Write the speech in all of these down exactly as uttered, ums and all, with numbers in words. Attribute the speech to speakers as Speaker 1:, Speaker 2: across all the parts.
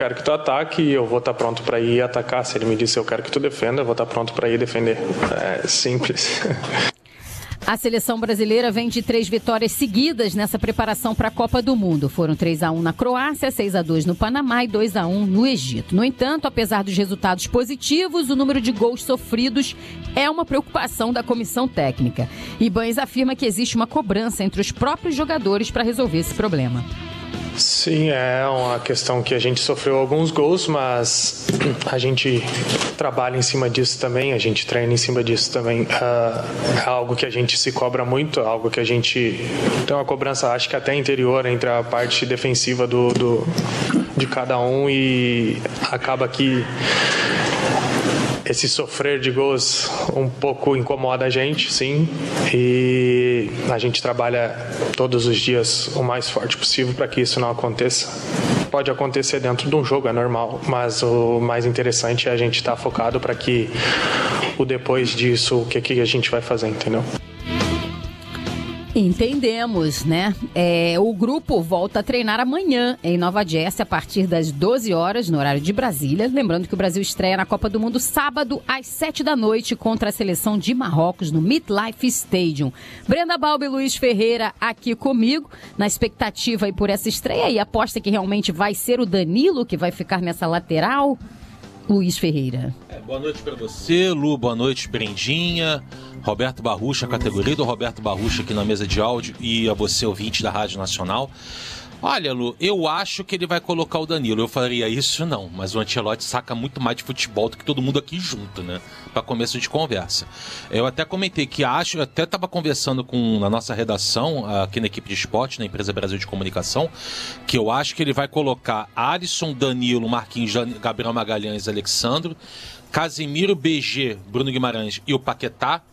Speaker 1: Quero que tu ataque e eu vou estar pronto para ir atacar. Se ele me disse eu quero que tu defenda, eu vou estar pronto para ir defender. É simples.
Speaker 2: A seleção brasileira vem de três vitórias seguidas nessa preparação para a Copa do Mundo. Foram três a um na Croácia, seis a dois no Panamá e dois a um no Egito. No entanto, apesar dos resultados positivos, o número de gols sofridos é uma preocupação da comissão técnica. Ibañez afirma que existe uma cobrança entre os próprios jogadores para resolver esse problema.
Speaker 1: Sim, é uma questão que a gente sofreu alguns gols, mas a gente trabalha em cima disso também, a gente treina em cima disso também. Uh, é algo que a gente se cobra muito, é algo que a gente tem uma cobrança, acho que até interior, entre a parte defensiva do, do, de cada um, e acaba que esse sofrer de gols um pouco incomoda a gente, sim, e a gente trabalha todos os dias o mais forte possível para que isso não aconteça. Pode acontecer dentro de um jogo, é normal, mas o mais interessante é a gente estar focado para que o depois disso, o que, que a gente vai fazer, entendeu?
Speaker 2: Entendemos, né? É, o grupo volta a treinar amanhã em Nova Jersey a partir das doze horas no horário de Brasília. Lembrando que o Brasil estreia na Copa do Mundo sábado às sete da noite contra a seleção de Marrocos no MetLife Stadium. Brenda Balbi e Luiz Ferreira aqui comigo na expectativa aí por essa estreia e aposta que realmente vai ser o Danilo que vai ficar nessa lateral. Luiz Ferreira.
Speaker 3: É, boa noite para você, Lu, boa noite, Brendinha, Roberto Barrucha, a categoria do Roberto Barrucha aqui na mesa de áudio e a você, ouvinte da Rádio Nacional. Olha, Lu, eu acho que ele vai colocar o Danilo. Eu faria isso, não. Mas o Ancelotti saca muito mais de futebol do que todo mundo aqui junto, né? Para começo de conversa. Eu até comentei que acho, eu até estava conversando com na nossa redação, aqui na equipe de esporte, na Empresa Brasil de Comunicação, que eu acho que ele vai colocar Alisson, Danilo, Marquinhos, Gabriel Magalhães, Alexandro, Casemiro, B G, Bruno Guimarães e o Paquetá,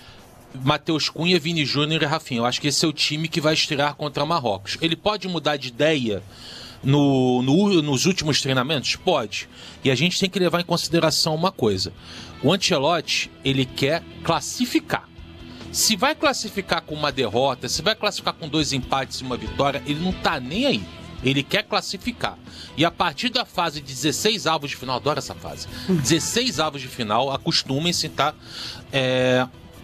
Speaker 3: Matheus Cunha, Vini Júnior e Rafinha. Eu acho que esse é o time que vai estrear contra Marrocos. Ele pode mudar de ideia no, no, nos últimos treinamentos? Pode. E a gente tem que levar em consideração uma coisa. O Ancelotti, ele quer classificar. Se vai classificar com uma derrota, se vai classificar com dois empates e uma vitória, ele não tá nem aí. Ele quer classificar. E a partir da fase de dezesseis avos de final, adoro essa fase, dezesseis avos de final, acostumem-se, tá? É...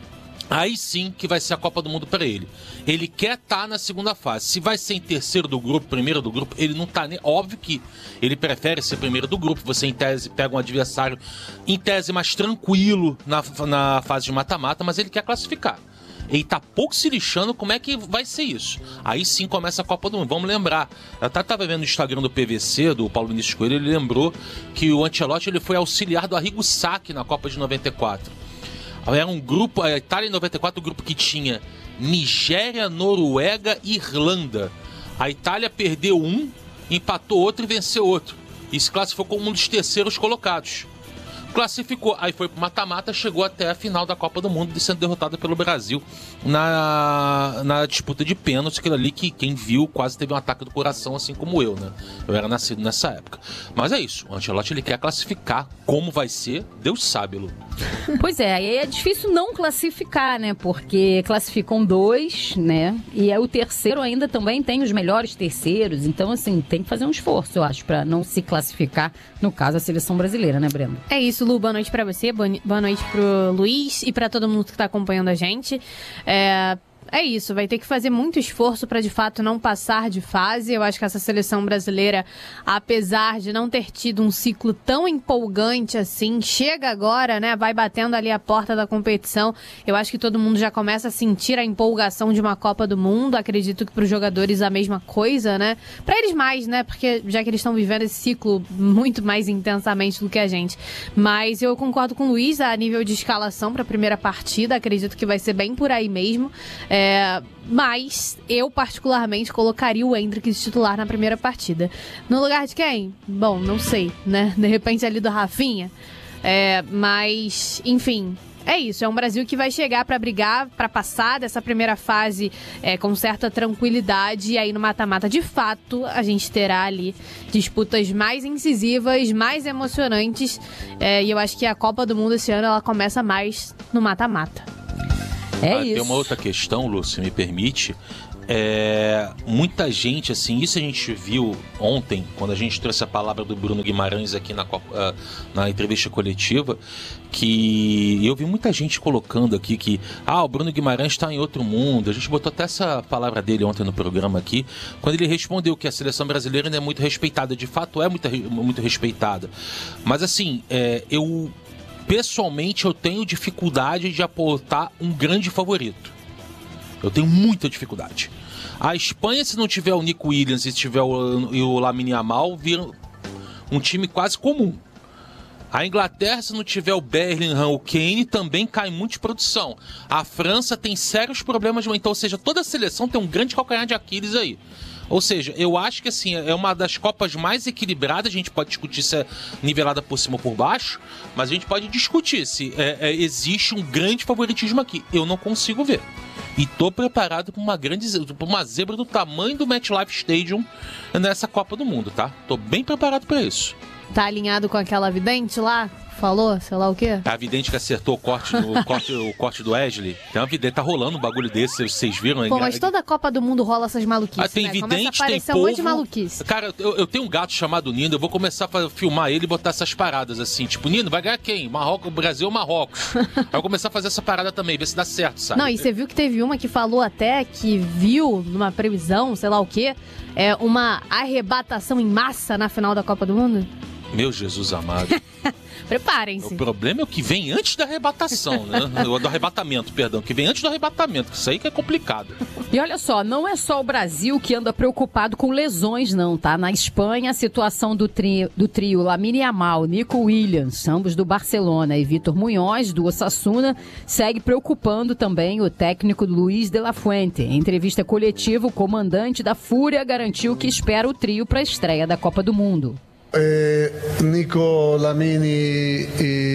Speaker 3: Aí sim que vai ser a Copa do Mundo para ele. Ele quer estar na segunda fase. Se vai ser em terceiro do grupo, primeiro do grupo, ele não tá nem... Óbvio que ele prefere ser primeiro do grupo. Você, em tese, pega um adversário, em tese, mais tranquilo na, na fase de mata-mata, mas ele quer classificar. Ele tá pouco se lixando como é que vai ser isso. Aí sim começa a Copa do Mundo. Vamos lembrar. Eu até estava vendo no Instagram do P V C, do Paulo Vinícius Coelho, ele lembrou que o Ancelotti ele foi auxiliar do Arrigo Sacchi na Copa de noventa e quatro. Era um grupo, a Itália em noventa e quatro, um grupo que tinha Nigéria, Noruega e Irlanda. A Itália perdeu um, empatou outro e venceu outro. E se classificou como um dos terceiros colocados. Classificou, aí foi pro mata-mata, chegou até a final da Copa do Mundo, sendo derrotada pelo Brasil na, na disputa de pênaltis, aquilo ali que quem viu quase teve um ataque do coração, assim como eu, né? Eu era nascido nessa época. Mas é isso, o Ancelotti ele quer classificar. Como vai ser, Deus sabe, Lu.
Speaker 2: Pois é, aí é difícil não classificar, né? Porque classificam dois, né? E é o terceiro ainda também tem os melhores terceiros. Então, assim, tem que fazer um esforço, eu acho, pra não se classificar, no caso, a seleção brasileira, né, Brenda?
Speaker 4: É isso, Lu. Boa noite pra você, boa noite pro Luiz e pra todo mundo que tá acompanhando a gente. É... É isso, vai ter que fazer muito esforço para de fato não passar de fase. Eu acho que essa seleção brasileira, apesar de não ter tido um ciclo tão empolgante assim, chega agora, né? Vai batendo ali a porta da competição. Eu acho que todo mundo já começa a sentir a empolgação de uma Copa do Mundo. Acredito que para os jogadores a mesma coisa, né? Para eles mais, né? Porque já que eles estão vivendo esse ciclo muito mais intensamente do que a gente. Mas eu concordo com o Luiz a nível de escalação para a primeira partida. Acredito que vai ser bem por aí mesmo. É, mas eu particularmente colocaria o Endrick titular na primeira partida. No lugar de quem? Bom, não sei, né? De repente ali do Rafinha. É, mas, enfim, é isso. É um Brasil que vai chegar para brigar, para passar dessa primeira fase é, com certa tranquilidade. E aí no mata-mata, de fato, a gente terá ali disputas mais incisivas, mais emocionantes. É, e eu acho que a Copa do Mundo esse ano ela começa mais no mata-mata.
Speaker 2: É
Speaker 3: ah,
Speaker 2: isso.
Speaker 3: Tem uma outra questão, Lu, se me permite. É, muita gente, assim, isso a gente viu ontem, quando a gente trouxe a palavra do Bruno Guimarães aqui na, uh, na entrevista coletiva, que eu vi muita gente colocando aqui que ah, o Bruno Guimarães está em outro mundo. A gente botou até essa palavra dele ontem no programa aqui, quando ele respondeu que a seleção brasileira ainda é muito respeitada. De fato é muito, muito respeitada, mas assim, é, eu pessoalmente eu tenho dificuldade de apontar um grande favorito. Eu tenho muita dificuldade. A Espanha, se não tiver o Nico Williams e tiver o, e o Lamine Yamal, vira um time quase comum. A Inglaterra, se não tiver o Bellingham, o Kane, também cai muito de produção. A França tem sérios problemas, então, ou seja, toda a seleção tem um grande calcanhar de Aquiles aí. Ou seja, eu acho que assim, é uma das Copas mais equilibradas. A gente pode discutir se é nivelada por cima ou por baixo, mas a gente pode discutir se é, é, existe um grande favoritismo aqui. Eu não consigo ver. E tô preparado para uma grande, pra uma zebra do tamanho do MetLife Stadium nessa Copa do Mundo, tá? Tô bem preparado para isso.
Speaker 4: Tá alinhado com aquela vidente lá? Falou, sei lá o quê?
Speaker 3: A vidente que acertou o corte do, corte, o corte do Wesley. Tem uma vidente, tá rolando um bagulho desse, vocês viram?
Speaker 4: Pô, mas toda a Copa do Mundo rola essas maluquices,
Speaker 3: ah, tem
Speaker 4: né?
Speaker 3: vidente,
Speaker 4: tem
Speaker 3: povo.
Speaker 4: Um monte de maluquice.
Speaker 3: Cara, eu, eu tenho um gato chamado Nino, eu vou começar a filmar ele e botar essas paradas assim, tipo, Nino, vai ganhar quem? Marrocos, Brasil ou Marrocos? Aí eu vou começar a fazer essa parada também, ver se dá certo, sabe?
Speaker 4: Não, e você viu que teve uma que falou até que viu numa previsão, sei lá o quê, é uma arrebatação em massa na final da Copa do Mundo?
Speaker 3: Meu Jesus amado.
Speaker 4: Preparem-se.
Speaker 3: O problema é o que vem antes da arrebatação, né? Do arrebatamento, perdão. O que vem antes do arrebatamento, que isso aí que é complicado.
Speaker 2: E olha só, não é só o Brasil que anda preocupado com lesões, não, tá? Na Espanha, a situação do trio, do trio Lamine Yamal, Nico Williams, ambos do Barcelona, e Vítor Munhoz, do Osasuna, segue preocupando também o técnico Luis de la Fuente. Em entrevista coletiva, o comandante da Fúria garantiu que espera o trio para a estreia da Copa do Mundo.
Speaker 5: Eh, Nico, Lamine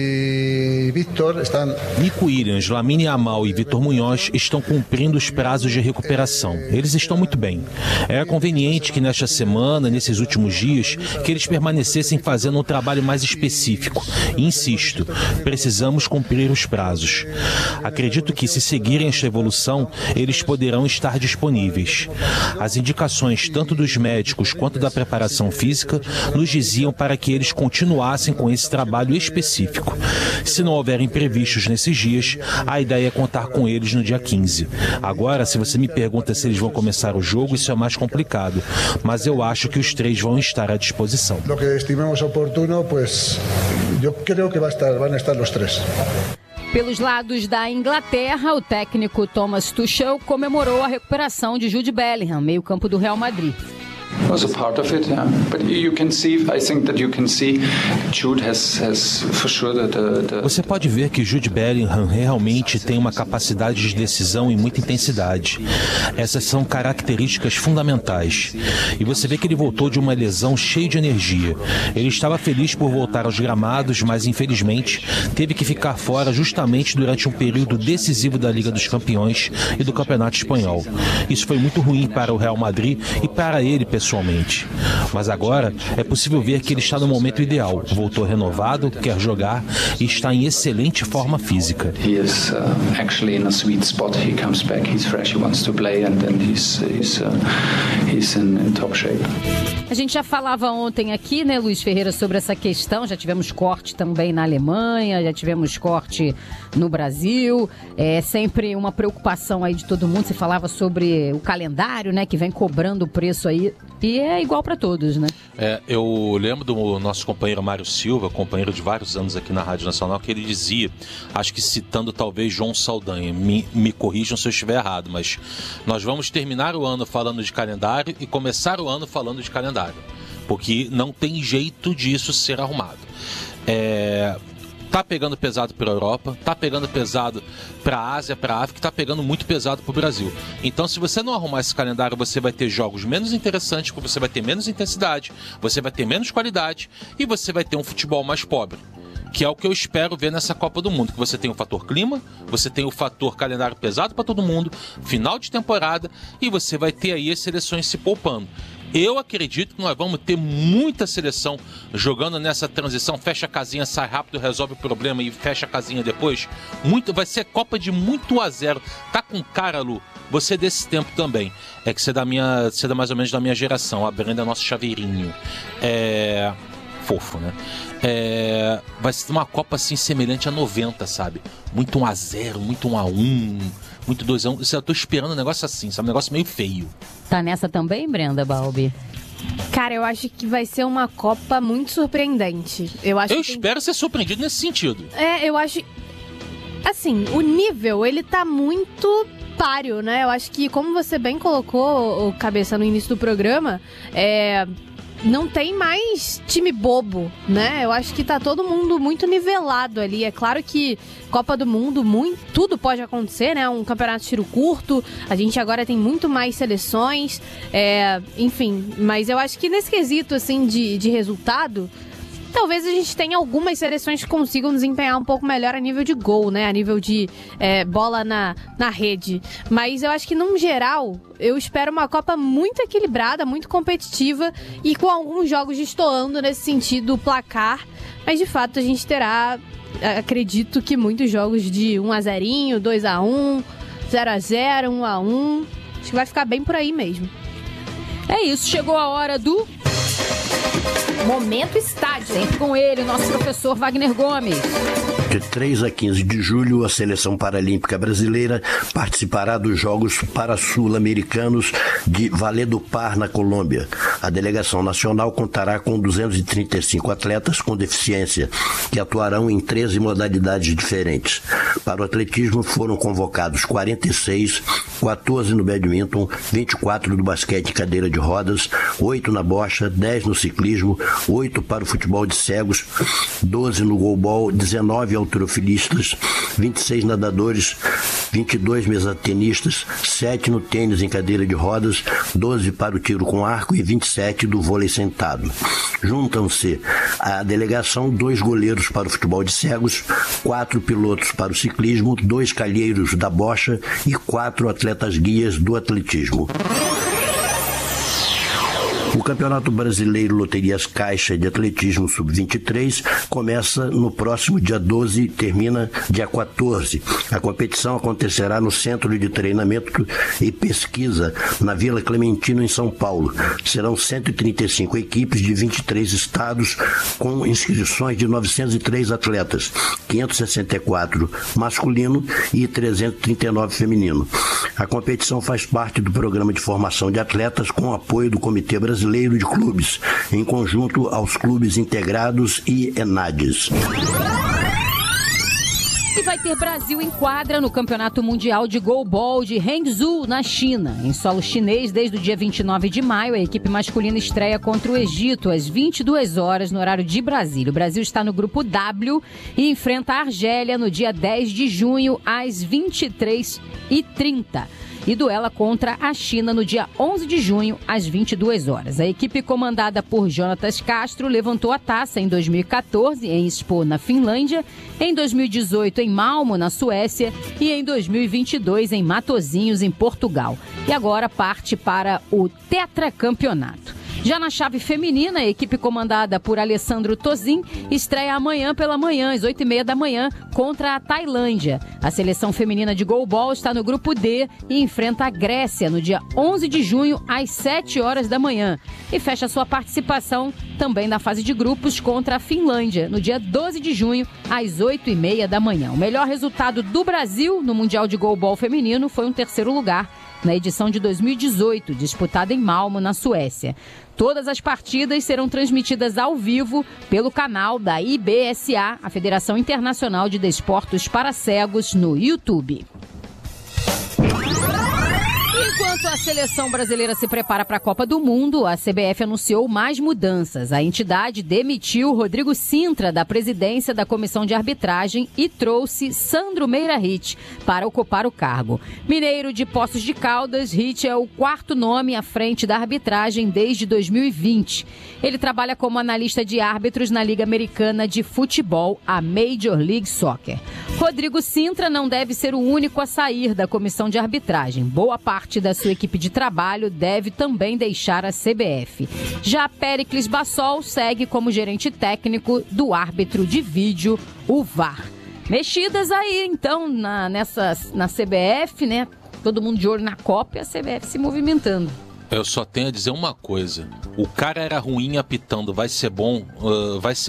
Speaker 5: e Vítor estão...
Speaker 3: Nico Williams, Lamine Yamal e Vítor Munhoz estão cumprindo os prazos de recuperação. Eles estão muito bem. Era conveniente que nesta semana, nesses últimos dias, que eles permanecessem fazendo um trabalho mais específico. E insisto, precisamos cumprir os prazos. Acredito que, se seguirem esta evolução, eles poderão estar disponíveis. As indicações, tanto dos médicos quanto da preparação física, nos diziam para que eles continuassem com esse trabalho específico. Se não houver imprevistos nesses dias, a ideia é contar com eles no dia quinze. Agora, se você me pergunta se eles vão começar o jogo, isso é mais complicado, mas eu acho que os três vão estar à disposição.
Speaker 5: Lo que estimemos oportuno, pues eu creio que vai estar, vão estar os três.
Speaker 2: Pelos lados da Inglaterra, o técnico Thomas Tuchel comemorou a recuperação de Jude Bellingham, meio-campo do Real Madrid.
Speaker 6: Was a part of it, yeah. But you can see, I think that you can see, Jude has, has for sure the, the, the...
Speaker 3: Você pode ver que Jude Bellingham realmente tem uma capacidade de decisão e muita intensidade. Essas são características fundamentais. E você vê que ele voltou de uma lesão cheio de energia. Ele estava feliz por voltar aos gramados, mas infelizmente teve que ficar fora justamente durante um período decisivo da Liga dos Campeões e do Campeonato Espanhol. Isso foi muito ruim para o Real Madrid e para ele pessoalmente. pessoalmente. Mas agora é possível ver que ele está no momento ideal. Voltou renovado, quer jogar e está em excelente forma física.
Speaker 6: He is uh, actually in a sweet spot. He comes back, he's fresh, he wants to play and then he's he's uh, he's in, in top shape.
Speaker 2: A gente já falava ontem aqui, né, Luiz Ferreira, sobre essa questão. Já tivemos corte também na Alemanha, já tivemos corte no Brasil. É sempre uma preocupação aí de todo mundo. Se falava sobre o calendário, né, que vem cobrando o preço aí. E é igual para todos, né? É,
Speaker 3: eu lembro do nosso companheiro Mário Silva, companheiro de vários anos aqui na Rádio Nacional, que ele dizia, acho que citando talvez João Saldanha, me, me corrijam se eu estiver errado, mas nós vamos terminar o ano falando de calendário e começar o ano falando de calendário, porque não tem jeito disso ser arrumado. É... Tá pegando pesado para a Europa, tá pegando pesado para a Ásia, para a África, tá pegando muito pesado para o Brasil. Então, se você não arrumar esse calendário, você vai ter jogos menos interessantes, você vai ter menos intensidade, você vai ter menos qualidade e você vai ter um futebol mais pobre. Que é o que eu espero ver nessa Copa do Mundo, que você tem o fator clima, você tem o fator calendário pesado para todo mundo, final de temporada, e você vai ter aí as seleções se poupando. Eu acredito que nós vamos ter muita seleção jogando nessa transição, fecha a casinha, sai rápido, resolve o problema e fecha a casinha depois. Muito, vai ser Copa de muito a zero. Tá com cara, Lu? Você é desse tempo também. É que você é da minha, você é da mais ou menos da minha geração. A Brenda é nosso chaveirinho. É... Fofo, né? É... Vai ser uma Copa assim semelhante a noventa, sabe? Muito um a zero, muito um a um, muito dois a um. Eu tô esperando um negócio assim, sabe? Um negócio meio feio.
Speaker 2: Tá nessa também, Brenda Balbi?
Speaker 4: Cara, eu acho que vai ser uma Copa muito surpreendente. Eu, acho
Speaker 3: eu
Speaker 4: que
Speaker 3: espero tem... ser surpreendido nesse sentido.
Speaker 4: É, eu acho... Assim, o nível, ele tá muito páreo, né? Eu acho que, como você bem colocou, o Cabeça, no início do programa, é... não tem mais time bobo, né? Eu acho que tá todo mundo muito nivelado ali. É claro que Copa do Mundo, muito, tudo pode acontecer, né? Um campeonato de tiro curto, a gente agora tem muito mais seleções, é, enfim. Mas eu acho que nesse quesito, assim, de, de resultado, talvez a gente tenha algumas seleções que consigam desempenhar um pouco melhor a nível de gol, né? A nível de é, bola na, na rede. Mas eu acho que, num geral, eu espero uma Copa muito equilibrada, muito competitiva e com alguns jogos destoando nesse sentido, placar. Mas, de fato, a gente terá, acredito que muitos jogos de um a zero, dois a um, zero a zero, um a um. Acho que vai ficar bem por aí mesmo.
Speaker 2: É isso, chegou a hora do... Momento Estádio. Sempre com ele, o nosso professor Wagner Gomes.
Speaker 7: De três a quinze de julho, a Seleção Paralímpica Brasileira participará dos Jogos Parasul-Americanos de Valledupar, na Colômbia. A delegação nacional contará com duzentos e trinta e cinco atletas com deficiência, que atuarão em treze modalidades diferentes. Para o atletismo foram convocados quarenta e seis, quatorze no badminton, vinte e quatro no basquete e cadeira de rodas, oito na bocha, dez no ciclismo, oito para o futebol de cegos, doze no goalball, dezenove halterofilistas, vinte e seis nadadores, vinte e dois mesatenistas, sete no tênis em cadeira de rodas, doze para o tiro com arco e vinte e sete do vôlei sentado. Juntam-se à delegação dois goleiros para o futebol de cegos, quatro pilotos para o ciclismo, dois calheiros da bocha e quatro atletas guias do atletismo. O Campeonato Brasileiro Loterias Caixa de Atletismo sub vinte e três começa no próximo dia doze e termina dia quatorze. A competição acontecerá no Centro de Treinamento e Pesquisa, na Vila Clementino, em São Paulo. Serão cento e trinta e cinco equipes de vinte e três estados, com inscrições de novecentos e três atletas, quinhentos e sessenta e quatro masculino e trezentos e trinta e nove feminino. A competição faz parte do Programa de Formação de Atletas com o apoio do Comitê Brasileiro Brasileiro de Clubes, em conjunto aos clubes integrados e ENADES.
Speaker 2: E vai ter Brasil em quadra no Campeonato Mundial de Goalball de Hangzhou, na China. Em solo chinês, desde o dia vinte e nove de maio, a equipe masculina estreia contra o Egito às vinte e duas horas, no horário de Brasília. O Brasil está no grupo W e enfrenta a Argélia no dia dez de junho, às vinte e três e trinta. E duela contra a China no dia onze de junho, às vinte e duas horas. A equipe comandada por Jonatas Castro levantou a taça em dois mil e quatorze em Espoo, na Finlândia, em dois mil e dezoito em Malmo, na Suécia, e em dois mil e vinte e dois em Matosinhos, em Portugal. E agora parte para o tetracampeonato. Já na chave feminina, a equipe comandada por Alessandro Tozin estreia amanhã pela manhã, às oito e meia da manhã, contra a Tailândia. A seleção feminina de goalball está no grupo D e enfrenta a Grécia no dia onze de junho, às sete horas da manhã. E fecha sua participação também na fase de grupos contra a Finlândia, no dia doze de junho, às oito e meia da manhã. O melhor resultado do Brasil no Mundial de Goalball feminino foi um terceiro lugar na edição de dois mil e dezoito, disputada em Malmo, na Suécia. Todas as partidas serão transmitidas ao vivo pelo canal da I B S A, a Federação Internacional de Desportos para Cegos, no YouTube. Enquanto a seleção brasileira se prepara para a Copa do Mundo, a C B F anunciou mais mudanças. A entidade demitiu Rodrigo Sintra da presidência da Comissão de Arbitragem e trouxe Sandro Meira Hit para ocupar o cargo. Mineiro de Poços de Caldas, Hit é o quarto nome à frente da arbitragem desde dois mil e vinte. Ele trabalha como analista de árbitros na Liga Americana de Futebol, a Major League Soccer. Rodrigo Sintra não deve ser o único a sair da comissão de arbitragem. Boa parte da sua equipe de trabalho deve também deixar a C B F. Já Péricles Bassol segue como gerente técnico do árbitro de vídeo, o V A R. Mexidas aí, então, na, nessa, na C B F, né? Todo mundo de olho na Copa e a C B F se movimentando.
Speaker 3: Eu só tenho a dizer uma coisa. O cara era ruim apitando, vai ser bom, uh, vai ser